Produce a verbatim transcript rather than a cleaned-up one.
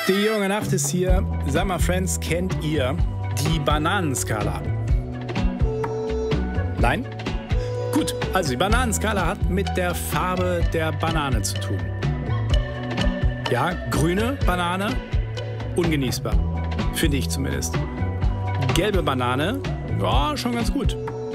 Die junge Nacht ist hier. Sag mal, Friends, kennt ihr die Bananenskala? Nein? Gut, also die Bananenskala hat mit der Farbe der Banane zu tun. Ja, grüne Banane, ungenießbar. Finde ich zumindest. Gelbe Banane, ja, schon ganz gut.